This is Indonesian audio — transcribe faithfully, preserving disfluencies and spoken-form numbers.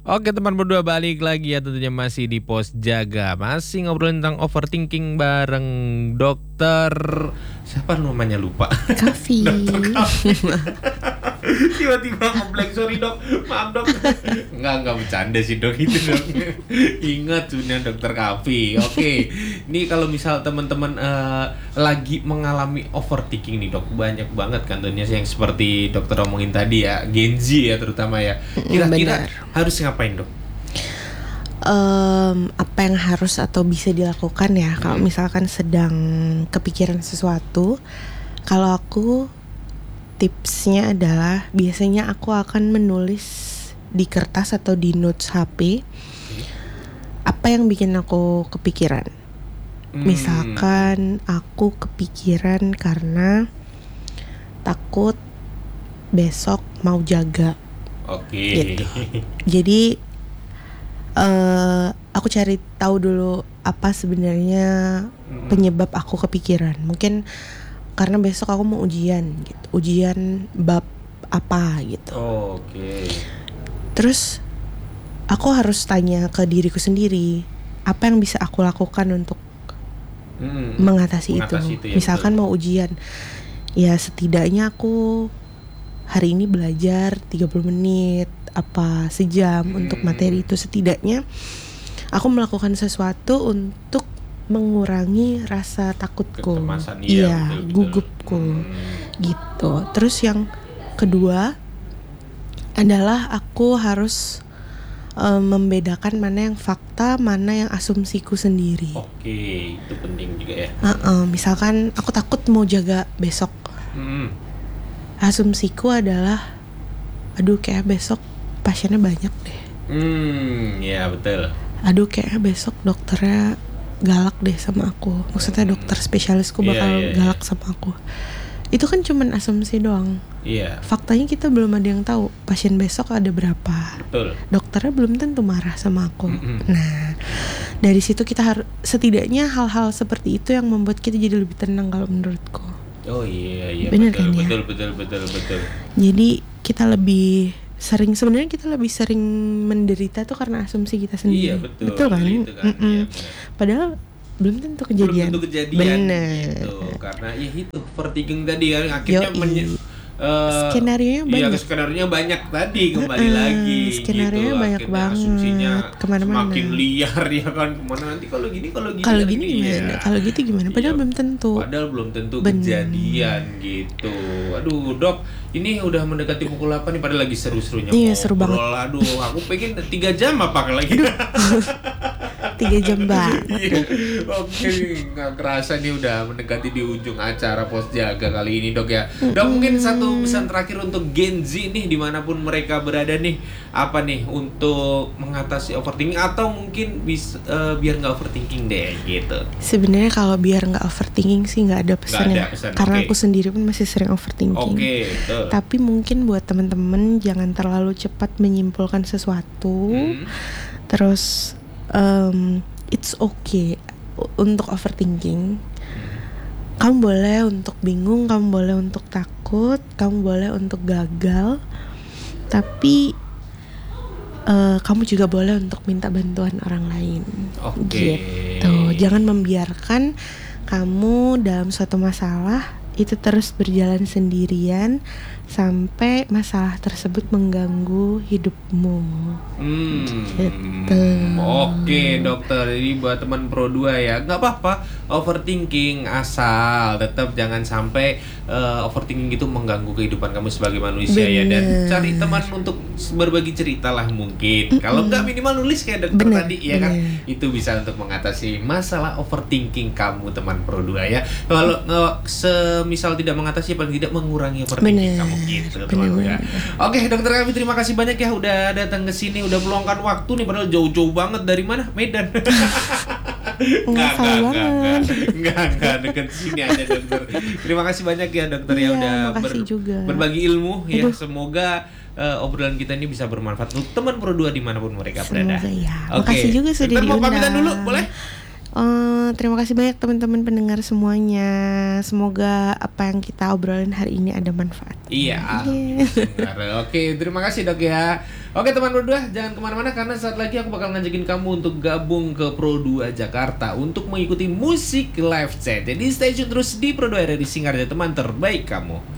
Oke teman berdua, balik lagi ya tentunya masih di Pos Jaga. Masih ngobrolin tentang overthinking bareng dokter siapa namanya lupa. Kavi. Dokter Kavi. Tiba-tiba ngeblank, sorry dok, maaf dok. Enggak, enggak bercanda sih dok, itu dok. Ingat sudah dokter Kavi. Oke, ini kalau misal teman-teman uh, lagi mengalami overthinking nih dok, banyak banget kan tentunya yang seperti dokter omongin tadi ya, Gen Z ya terutama ya. Kira-kira Benar. harus ngapain dok? Um, apa yang harus atau bisa dilakukan ya kalau Hmm. misalkan sedang kepikiran sesuatu? Kalau aku tipsnya adalah biasanya aku akan menulis di kertas atau di notes H P apa yang bikin aku kepikiran. Hmm. Misalkan aku kepikiran karena takut besok mau jaga. Oke. Gitu. Jadi uh, aku cari tahu dulu apa sebenarnya Hmm. penyebab aku kepikiran. Mungkin karena besok aku mau ujian gitu. Ujian bab apa gitu. Oke. Terus aku harus tanya ke diriku sendiri, apa yang bisa aku lakukan untuk Hmm. mengatasi, Mengatasi itu. itu ya, Misalkan betul. mau ujian, ya setidaknya aku hari ini belajar tiga puluh menit apa sejam Hmm. untuk materi itu. Setidaknya aku melakukan sesuatu untuk mengurangi rasa takutku, Kecemasan, iya, iya, betul, betul. gugupku, Hmm. gitu. Terus yang kedua adalah aku harus uh, membedakan mana yang fakta, mana yang asumsiku sendiri. Oke, itu penting juga ya. Uh-uh, misalkan aku takut mau jaga besok, Hmm. asumsiku adalah, aduh kayak besok pasiennya banyak deh. Hmm, ya betul. Aduh kayak besok dokternya galak deh sama aku. Maksudnya dokter spesialisku Iya, bakal iya, iya. galak sama aku. Itu kan cuman asumsi doang. Iya, Faktanya kita belum ada yang tahu pasien besok ada berapa. betul. Dokternya belum tentu marah sama aku. Mm-mm. Nah, dari situ kita harus, setidaknya hal-hal seperti itu yang membuat kita jadi lebih tenang kalau menurutku. Oh iya, iya, Bener betul, kan ya? betul, betul, betul, betul. Jadi kita lebih sering, sebenarnya kita lebih sering menderita tuh karena asumsi kita sendiri. Iya, betul. kan? Itu kan, Mm-mm. iya, benar. Padahal belum tentu Belum kejadian. tentu kejadian Bener. gitu. Karena ya itu overthinking tadi kan akhirnya Yoi. menye- eh, Skenarionya iya, banyak. skenarionya banyak tadi kembali Heeh, lagi skenarionya gitu. banyak Akhirnya banget, asumsinya kemana-mana. semakin liar ya kan, kemana nanti kalau gini kalau gini Kalau nanti, gini gimana? iya. Kalau gitu gimana? Padahal Iya. belum tentu. Padahal belum tentu Bener. kejadian gitu. Aduh dok, ini udah mendekati pukul delapan nih, padahal lagi seru-serunya Iya, ngobrol. seru banget. Aduh, aku pengen tiga jam apa lagi. Tiga jam banget. Iya. Oke, nggak kerasa nih udah mendekati di ujung acara Pos Jaga kali ini dok ya. Dok, mungkin satu pesan terakhir untuk Gen Z nih dimanapun mereka berada nih, apa nih untuk mengatasi overthinking atau mungkin bisa eh, biar nggak overthinking deh gitu. Sebenarnya kalau biar nggak overthinking sih nggak ada pesannya. ada pesan, Karena oke. aku sendiri pun masih sering overthinking. Oke, betul. Tapi mungkin buat teman-teman jangan terlalu cepat menyimpulkan sesuatu. Hmm. Terus um, it's okay untuk overthinking. Kamu boleh untuk bingung, kamu boleh untuk takut, kamu boleh untuk gagal. Tapi uh, kamu juga boleh untuk minta bantuan orang lain. Oke. Gitu. Jangan membiarkan kamu dalam suatu masalah itu terus berjalan sendirian sampai masalah tersebut mengganggu hidupmu. Hmm. Gitu. Oke dokter, ini buat teman Pro dua ya, nggak apa-apa overthinking asal tetap jangan sampai uh, overthinking itu mengganggu kehidupan kamu sebagai manusia. Bener. Ya, dan cari teman untuk berbagi cerita lah mungkin. Kalau nggak minimal nulis kayak dokter Bener, tadi ya kan, bener. itu bisa untuk mengatasi masalah overthinking kamu teman Pro dua ya. Kalau uh, semisal tidak mengatasi, paling tidak mengurangi overthinking Bener, kamu gitu bener, teman ya. bener. Oke dokter Kavi, terima kasih banyak ya udah datang ke sini, udah meluangkan waktu nih padahal jauh-jauh banget dari mana? Medan. Enggak, Ngasal enggak, banget. enggak, enggak, enggak, dekat sini aja dokter. Terima kasih banyak ya dokter ya Iya, udah makasih juga. berbagi ilmu ya. Aduh. Semoga uh, obrolan kita ini bisa bermanfaat untuk teman Pro dua dimanapun mereka berada. Semoga ya. Oke. Makasih juga sudah Dokter mau diundang. pamitan dulu, boleh? Uh, terima kasih banyak teman-teman pendengar semuanya. Semoga apa yang kita obrolin hari ini ada manfaat. Iya. Yeah. Oke, terima kasih dok ya. Oke teman Pro dua, jangan kemana-mana karena saat lagi aku bakal ngajakin kamu untuk gabung ke Pro dua Jakarta untuk mengikuti musik live chat. Jadi stay tune terus di Pro dua R R I Singarja, teman terbaik kamu.